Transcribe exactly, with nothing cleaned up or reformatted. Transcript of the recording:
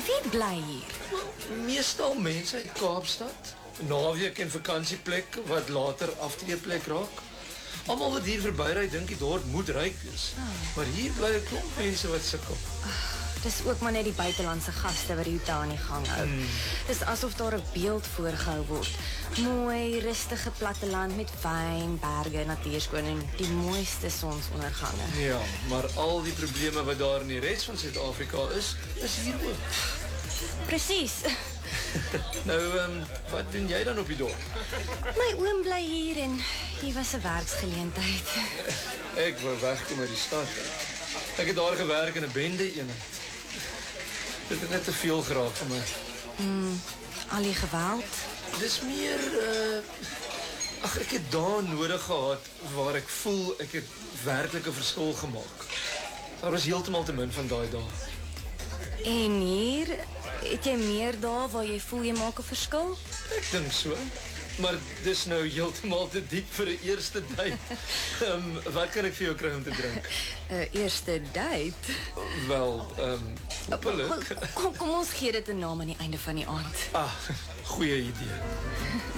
Wie bly hier? Meestal mense uit Kaapstad, naweek en vakansieplek wat later aftreeplek raak. Almal wat hier verbyry dink die dorp moet ryk wees. Oh. Maar hier bly 'n klomp mense wat sukkel. Dis ook maar net die buitelandse gaste wat die hotel aan die gang hou. Mm. Dis asof daar 'n beeld voorgehou word. Mooi, rustige platteland met wyn, berge, natuurskoon en die mooiste sonsondergange. Ja, maar al die probleme wat daar in die res van Suid-Afrika is, is hier ook. Presies. Nou, um, wat doen jy dan op die dorp? My oom bly hier en hier was 'n werksgeleentheid. Ek wou wegkom uit die stad. Ek het daar gewerk in 'n bende-eenheid. Dit het net te veel geraak vir my. Mm, al die geweld? Dis meer, uh, ag, ek het dae nodig gehad waar ek voel ek het werklik 'n verskil gemaak. Daar was heeltemal te min van daai dae. En hier, het jy meer dae waar jy voel jy maak 'n verskil? Ek dink so. Maar dis nou heeltemal te diep vir 'n eerste date. um, wat kan ek vir jou kry om te drink? 'n uh, Eerste date? Wel, ehm, um, hoppelik. Kom, kom ons gee dit 'n naam aan die einde van die aand. Ah, goeie idee.